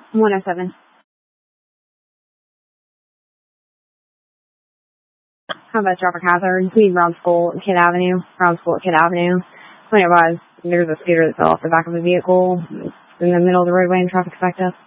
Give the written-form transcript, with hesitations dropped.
107. How about Traffic Hazard? We need Round School at Kidd Avenue. When it was, there's a scooter that fell off the back of a vehicle in the middle of the roadway and traffic backed up.